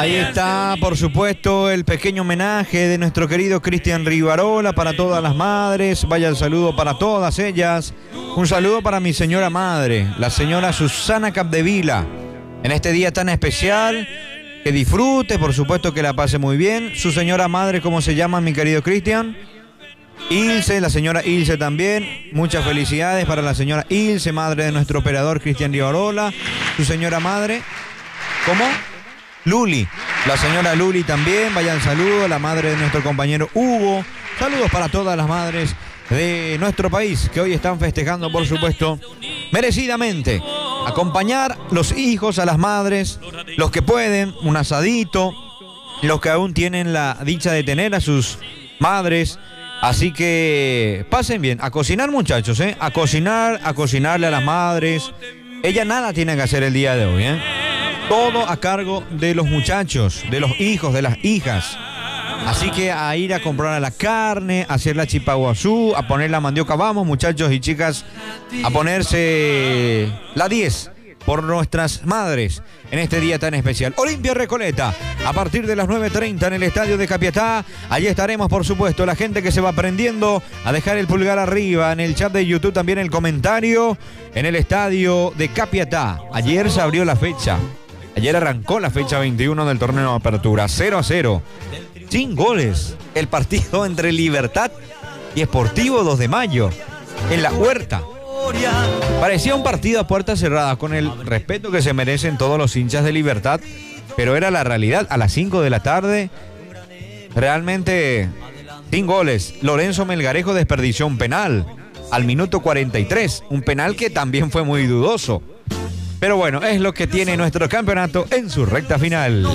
Ahí está, por supuesto, el pequeño homenaje de nuestro querido Cristian Rivarola para todas las madres. Vaya el saludo para todas ellas. Un saludo para mi señora madre, la señora Susana Capdevila. En este día tan especial, que disfrute, por supuesto que la pase muy bien. Su señora madre, ¿cómo se llama, mi querido Cristian? Ilse, la señora Ilse también. Muchas felicidades para la señora Ilse, madre de nuestro operador Cristian Rivarola. Su señora madre, ¿cómo? Luli, la señora Luli también, vaya el saludo, la madre de nuestro compañero Hugo. Saludos para todas las madres de nuestro país que hoy están festejando, por supuesto, merecidamente. Acompañar los hijos a las madres, los que pueden, un asadito, los que aún tienen la dicha de tener a sus madres. Así que pasen bien, a cocinar, muchachos, a cocinarle a las madres. Ella nada tiene que hacer el día de hoy, Todo a cargo de los muchachos, de los hijos, de las hijas. Así que a ir a comprar la carne, a hacer la chipaguazú, a poner la mandioca. Vamos, muchachos y chicas, a ponerse la 10 por nuestras madres en este día tan especial. Olimpia Recoleta, a partir de las 9:30 en el estadio de Capiatá. Allí estaremos, por supuesto, la gente que se va aprendiendo a dejar el pulgar arriba en el chat de YouTube, también el comentario en el estadio de Capiatá. Ayer se abrió la fecha. Ayer arrancó la fecha 21 del torneo de apertura, 0-0, sin goles. El partido entre Libertad y Sportivo 2 de Mayo, en la Huerta. Parecía un partido a puertas cerradas, con el respeto que se merecen todos los hinchas de Libertad, pero era la realidad. A las 5 de la tarde, realmente sin goles. Lorenzo Melgarejo desperdició un penal al minuto 43, un penal que también fue muy dudoso. Pero bueno, es lo que tiene nuestro campeonato en su recta final.